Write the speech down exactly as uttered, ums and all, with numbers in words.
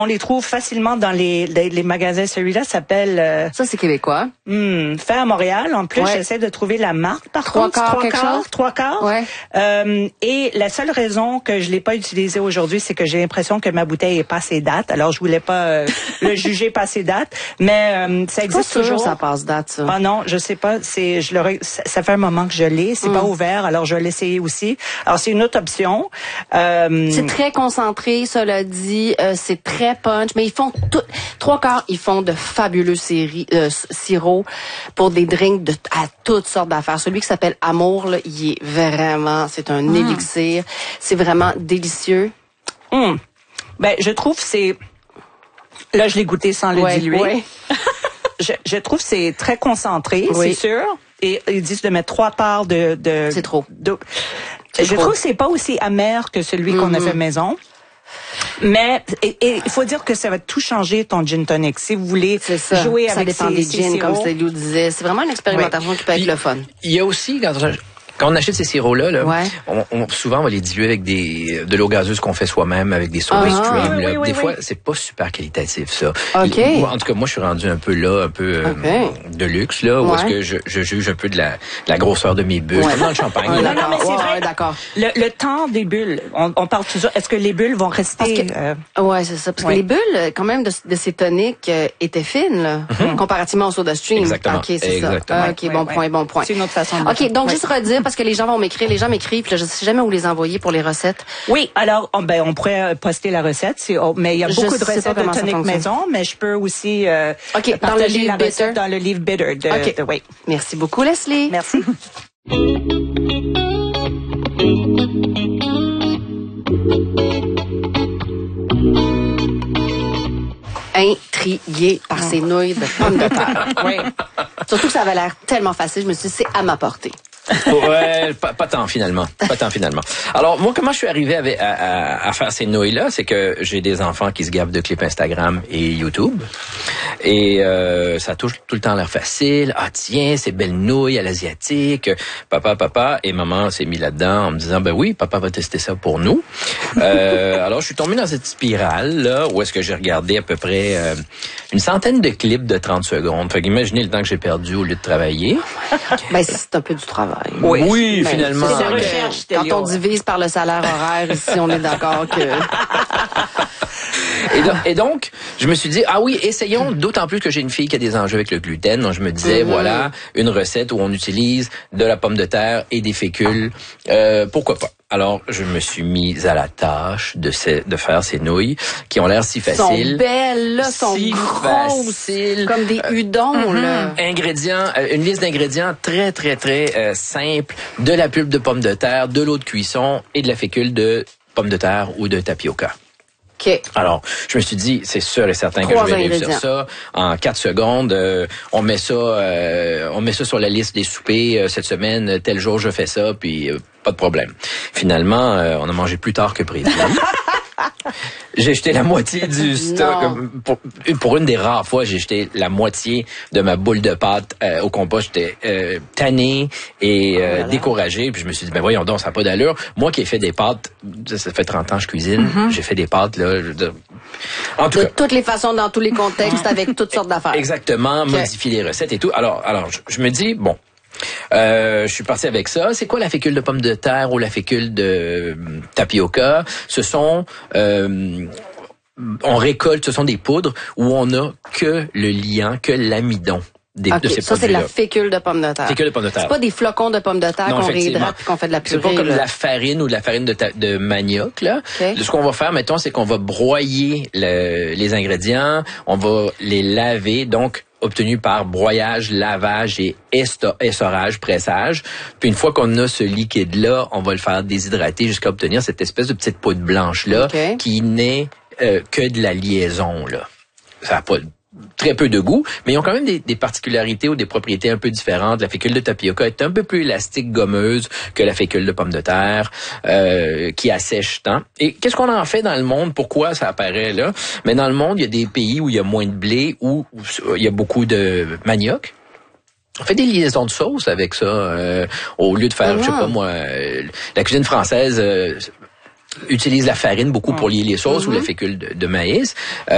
On les trouve facilement dans les, les, les magasins. Celui-là s'appelle... Euh, ça, c'est québécois. Hmm, fait à Montréal. En plus, ouais. j'essaie de trouver la marque, par trois contre. Quarts, trois quelque quarts, chose? Trois quarts. Ouais. Euh, et la seule raison que je l'ai pas utilisé aujourd'hui, c'est que j'ai l'impression que ma bouteille est passée date. Alors, je voulais pas euh, le juger passée date. Mais euh, ça existe pas toujours. Sûr, ça passe date, ça. Ah non, je sais pas. C'est, je l'aurais, ça, ça fait un moment que je l'ai. C'est mm. pas ouvert. Alors, je vais l'essayer aussi. Alors, c'est une autre option. Euh, c'est très concentré, cela dit. Euh, c'est très punch. Mais ils font tout... Trois Quarts, ils font de fabuleux séries, euh, sirops pour des drinks de à toutes sortes d'affaires. Celui qui s'appelle Amour, là, il est vraiment, c'est un mm. élixir. C'est vraiment délicieux. Mm. Ben, je trouve c'est, là, je l'ai goûté sans le ouais, diluer. Ouais. je, je trouve c'est très concentré, oui. c'est sûr. Et ils disent de mettre trois parts de, de. C'est trop. De, c'est je trop. trouve que c'est pas aussi amer que celui mm-hmm. qu'on a fait maison. Mais il faut dire que ça va tout changer ton gin tonic. Si vous voulez ça. jouer ça avec dépend ces, des ces gins, sirops. comme Célio disait. C'est vraiment une expérimentation ouais. qui peut être il, le fun. Il y a aussi, quand on, quand on achète ces sirops-là, là, ouais. on, on, souvent on va les diluer avec des de l'eau gazeuse qu'on fait soi-même, avec des soda ah, stream. oui, là. oui, oui, des oui. fois, c'est pas super qualitatif, ça. Okay. Moi, en tout cas, moi, je suis rendu un peu là, un peu okay. euh, de luxe, là, où ouais. est-ce que je, je juge un peu de la, de la grosseur de mes bulles, ouais. comme dans le champagne. Ouais, non, non, mais c'est ouais, vrai. Ouais, d'accord. Le, le temps des bulles, on, on parle toujours. Est-ce que les bulles vont rester que, euh... Ouais, c'est ça. Parce ouais. que les bulles, quand même, de, de ces toniques euh, étaient fines, là, mm-hmm. comparativement au soda stream. Exactement. Ok, c'est Exactement. ça. Ok, ouais, bon ouais. point, bon point. C'est une autre façon de Ok, faire. donc ouais. juste redire parce que les gens vont m'écrire, les gens m'écrivent, puis là, je sais jamais où les envoyer pour les recettes. Oui, alors on, ben on pourrait poster la recette, c'est, oh, mais il y a beaucoup je de recettes de tonic maison, mais je peux aussi euh, okay, partager dans le livre la bitter. recette dans le livre bitter. De, okay. de, oui. Merci beaucoup, Leslie. Merci. Intriguée par ces nouilles de pommes de terre. Oui. Surtout que ça avait l'air tellement facile, je me suis dit, c'est à ma portée. Ouais, pas, pas tant finalement, pas tant finalement. Alors moi, comment je suis arrivé avec, à, à, à faire ces nouilles-là, c'est que j'ai des enfants qui se gavent de clips Instagram et YouTube, et euh, ça touche tout le temps l'air facile. Ah tiens, ces belles nouilles à l'asiatique, papa, papa et maman s'est mis là-dedans en me disant ben oui, papa va tester ça pour nous. Euh, alors je suis tombé dans cette spirale là où est-ce que j'ai regardé à peu près euh, une centaine de clips de trente secondes. Fait qu'imaginez le temps que j'ai perdu au lieu de travailler. Ben c'est un peu du travail. Oui, oui ben, finalement. C'est de recherche, quand on divise par le salaire horaire, ici, on est d'accord que... Et, do- et donc, je me suis dit, ah oui, essayons, d'autant plus que j'ai une fille qui a des enjeux avec le gluten. Donc, je me disais, mm-hmm. voilà, une recette où on utilise de la pomme de terre et des fécules. Euh, pourquoi pas? Alors, je me suis mise à la tâche de, ces, de faire ces nouilles qui ont l'air si faciles. Sont belles, là, sont si grosses, faciles. Comme des udons, euh, là. Ingrédients, euh, une liste d'ingrédients très, très, très euh, simple. De la pulpe de pomme de terre, de l'eau de cuisson et de la fécule de pomme de terre ou de tapioca. Okay. Alors, je me suis dit, c'est sûr et certain Trois que je vais réussir ça en quatre secondes. Euh, on met ça, euh, on met ça sur la liste des soupers euh, cette semaine. Tel jour, je fais ça, puis euh, pas de problème. Finalement, euh, on a mangé plus tard que prévu. J'ai jeté la moitié du stock. Pour, pour une des rares fois, j'ai jeté la moitié de ma boule de pâte euh, au compost. J'étais euh, tanné et euh, oh découragé. Puis je me suis dit, ben voyons donc, ça n'a pas d'allure. Moi qui ai fait des pâtes, ça, ça fait trente ans que je cuisine, mm-hmm. j'ai fait des pâtes, là. Je, de, en tout de cas, toutes les façons, dans tous les contextes, avec toutes sortes d'affaires. Exactement, okay. Modifier les recettes et tout. Alors, alors je, je me dis, bon, Euh, je suis parti avec ça. C'est quoi la fécule de pomme de terre ou la fécule de euh, tapioca? Ce sont... Euh, on récolte, ce sont des poudres où on a que le liant, que l'amidon. Des, okay, de ces ça, c'est de la fécule de pomme de terre. Fécule de pomme de terre. C'est pas des flocons de pommes de terre non, qu'on réhydrate et qu'on fait de la purée. C'est pas comme là. de la farine ou de la farine de, ta, de manioc, là. Okay. Ce qu'on va faire, mettons, c'est qu'on va broyer le, les ingrédients, on va les laver, donc obtenu par broyage, lavage et essorage, pressage. Puis une fois qu'on a ce liquide-là, on va le faire déshydrater jusqu'à obtenir cette espèce de petite poudre blanche-là okay. qui n'est euh, que de la liaison, là. Ça n'a pas très peu de goût, mais ils ont quand même des, des particularités ou des propriétés un peu différentes. La fécule de tapioca est un peu plus élastique, gommeuse que la fécule de pomme de terre, euh, qui assèche tant. Et qu'est-ce qu'on en fait dans le monde? Pourquoi ça apparaît là? Mais dans le monde, il y a des pays où il y a moins de blé, où, où il y a beaucoup de manioc. On fait des liaisons de sauce avec ça, euh, au lieu de faire, oh, je sais pas moi, euh, la cuisine française euh, utilise la farine beaucoup pour lier les sauces mm-hmm. ou la fécule de, de maïs. Euh,